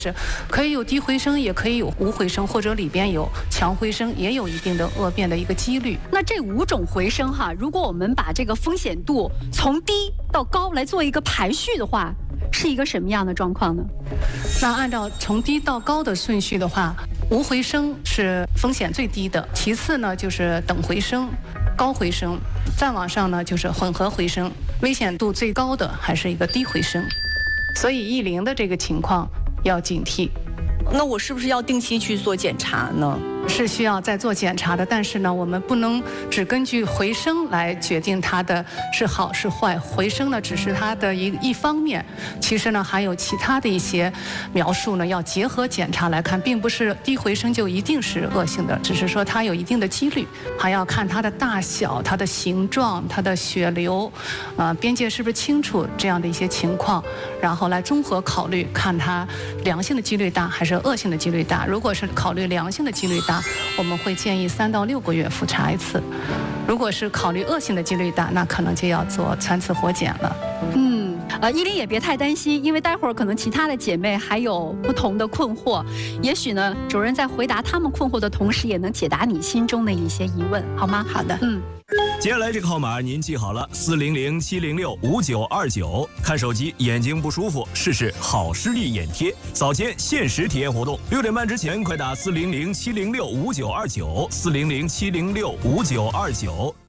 是可以有低回声，也可以有无回声，或者里边有强回声，也有一定的恶变的一个几率。 那这5种回声哈，如果我们把这个风险度从低到高来做一个排序的话，是一个什么样的状况呢？ 那按照从低到高的顺序的话，无回声是风险最低的，其次呢就是等回声、高回声，再往上呢就是混合回声，危险度最高的还是一个低回声。所以10的这个情况要警惕。 那我是不是要定期去做检查呢？ 是需要再做检查的，但是呢，我们不能只根据回声来决定它的是好是坏。回声呢，只是它的一方面，其实呢，还有其他的一些描述呢，要结合检查来看，并不是低回声就一定是恶性的，只是说它有一定的几率，还要看它的大小、它的形状、它的血流，边界是不是清楚这样的一些情况，然后来综合考虑，看它良性的几率大还是恶性的几率大。如果是考虑良性的几率大，我们会建议3到6个月复查一次。如果是考虑恶性的几率大，那可能就要做3次活检了。 依林也别太担心，因为待会儿可能其他的姐妹还有不同的困惑，也许呢，主任在回答她们困惑的同时，也能解答你心中的一些疑问，好吗？ 好的， 接下来这个号码您记好了，400-706-5929。看手机眼睛不舒服，试试好视力眼贴，早间限时体验活动，6点半之前快打400-706-5929，400-706-5929。